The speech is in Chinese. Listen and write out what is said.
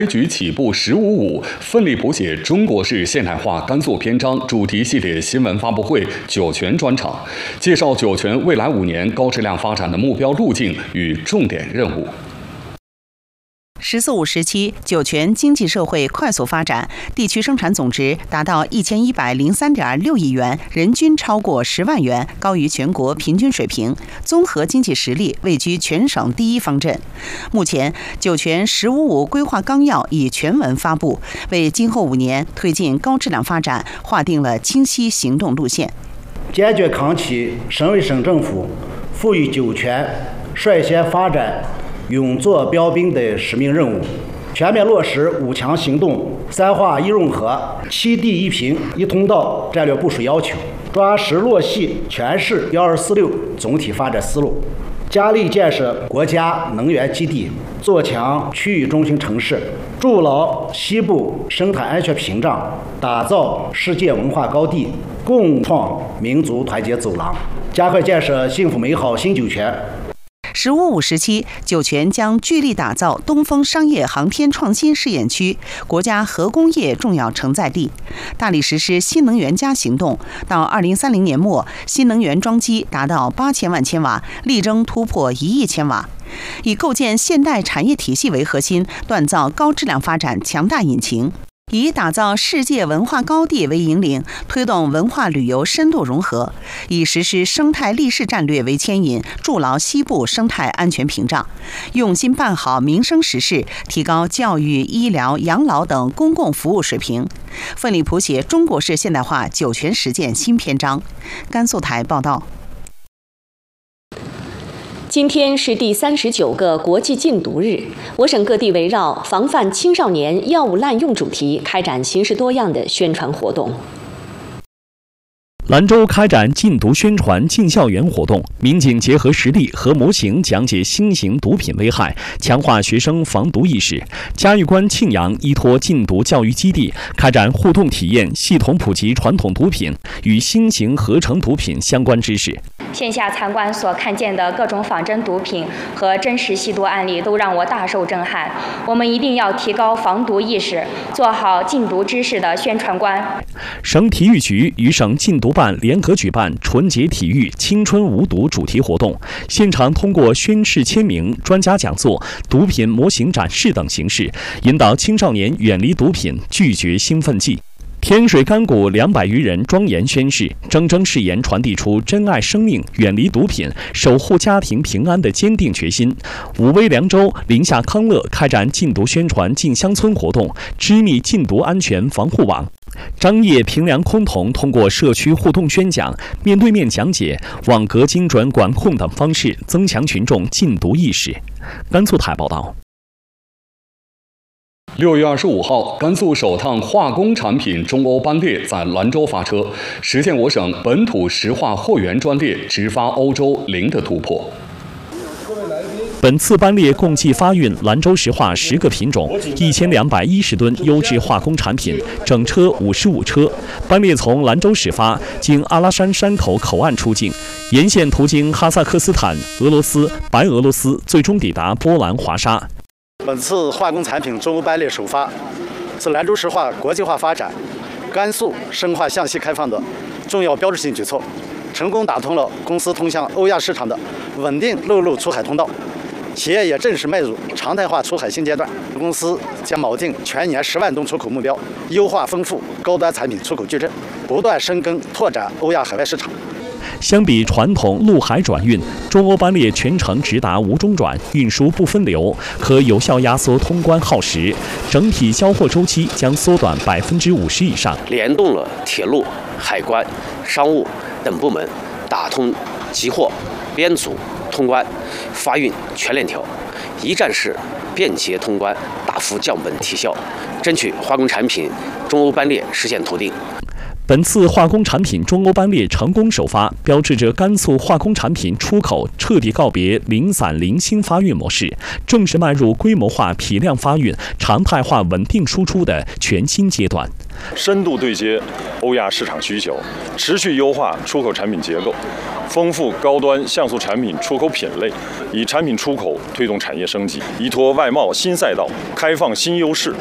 开局起步15.5，奋力谱写中国式现代化甘肃篇章主题系列新闻发布会酒泉专场，介绍酒泉未来5年高质量发展的目标路径与重点任务。 “14五”时期，酒泉经济社会快速发展，地区生产总值达到1103.6亿元，人均超过10万元，高于全国平均水平，综合经济实力位居全省第一方阵。目前，酒泉“15.5”规划纲要已全文发布，为今后5年推进高质量发展划定了清晰行动路线。 坚决扛起省委省政府赋予酒泉率先发展、勇做标兵的使命任务，全面落实5强行动、3化1融合、7地1平1通道战略部署要求，抓实落细全市1246总体发展思路，加力建设国家能源基地，做强区域中心城市，筑牢西部生态安全屏障，打造世界文化高地，共创民族团结走廊，加快建设幸福美好新酒泉。 “15.5”时期，酒泉将聚力打造东风商业航天创新试验区，国家核工业重要承载地，大力实施新能源+行动。到2030年末，新能源装机达到8000万千瓦，力争突破1亿千瓦。以构建现代产业体系为核心，锻造高质量发展强大引擎。以打造世界文化高地为引领，推动文化旅游深度融合；以实施生态立市战略为牵引，筑牢西部生态安全屏障；用心办好民生实事，提高教育、医疗、养老等公共服务水平，奋力谱写中国式现代化酒泉实践新篇章。甘肃台报道。 今天是第39个国际禁毒日，我省各地围绕防范青少年药物滥用主题，开展形式多样的宣传活动。 兰州开展禁毒宣传进校园活动，民警结合实例和模型讲解新型毒品危害，强化学生防毒意识。嘉峪关庆阳依托禁毒教育基地，开展互动体验，系统普及传统毒品与新型合成毒品相关知识。 线下参观所看见的各种仿真毒品和真实吸毒案例都让我大受震撼。我们一定要提高防毒意识，做好禁毒知识的宣传官。 省体育局与省禁毒办联合举办纯洁体育青春无毒主题活动，现场通过宣誓签名、专家讲座、毒品模型展示等形式，引导青少年远离毒品，拒绝兴奋剂。天水干谷200余人庄严宣誓，铮铮誓言传递出珍爱生命、远离毒品、守护家庭平安的坚定决心。武威凉州临夏康乐开展禁毒宣传进乡村活动，织密禁毒安全防护网。张掖平凉崆峒通过社区互动宣讲、面对面讲解、网格精准管控等方式，增强群众禁毒意识。甘肃台报道。 6月25号，甘肃首趟化工产品中欧班列在兰州发车，实现我省本土石化货源专列直发欧洲零的突破。 本次班列共计发运兰州石化10个品种，1210吨优质化工产品，整车55车。班列从兰州始发，经阿拉山山口口岸出境，沿线途经哈萨克斯坦、俄罗斯、白俄罗斯，最终抵达波兰华沙。 本次化工产品中欧班列首发，是兰州石化国际化发展、甘肃深化向西开放的重要标志性举措，成功打通了公司通向欧亚市场的稳定陆路出海通道，企业也正式迈入常态化出海新阶段。公司将锚定全年10万吨出口目标，优化丰富高端产品出口矩阵，不断深耕拓展欧亚海外市场。 相比传统陆海转运，中欧班列全程直达无中转，运输不分流，可有效压缩通关耗时，整体交货周期将缩短50%以上。 联动了铁路、海关、商务等部门，打通集货、编组、通关、发运全链条，一站式便捷通关，大幅降本提效，争取化工产品中欧班列实现笃定。 本次化工产品中欧班列成功首发，标志着甘肃化工产品出口彻底告别零散零星发运模式，正式迈入规模化批量发运、常态化稳定输出的全新阶段。 深度对接欧亚市场需求，持续优化出口产品结构，丰富高端像素产品出口品类，以产品出口推动产业升级，依托外贸新赛道，开放新优势，